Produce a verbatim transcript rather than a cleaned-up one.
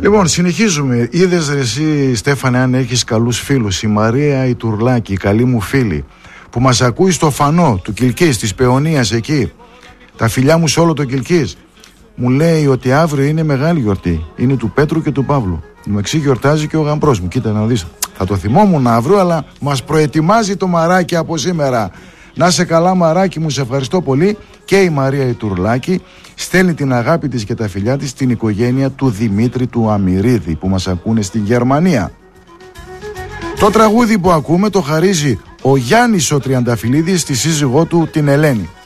Λοιπόν, συνεχίζουμε. Είδες ρε εσύ, Στέφανε, αν έχεις καλούς φίλους. Η Μαρία η Τουρλάκη, η καλή μου φίλη, που μας ακούει στο Φανό του Κιλκής, της Παιωνίας εκεί. Τα φιλιά μου σε όλο το Κιλκής. Μου λέει ότι αύριο είναι μεγάλη γιορτή. Είναι του Πέτρου και του Παύλου. Μου εξή γιορτάζει και ο γαμπρός μου. Κοίτα να δεις. Θα το θυμόμουν αύριο, αλλά μας προετοιμάζει το μαράκι από σήμερα. Να σε καλά, μαράκι μου, σε ευχαριστώ πολύ. Και η Μαρία η Τουρλάκη στέλνει την αγάπη της και τα φιλιά της στην οικογένεια του Δημήτρη του Αμυρίδη, που μας ακούνε στην Γερμανία. Το τραγούδι που ακούμε το χαρίζει ο Γιάννης ο Τριανταφυλλίδης στη σύζυγό του την Ελένη.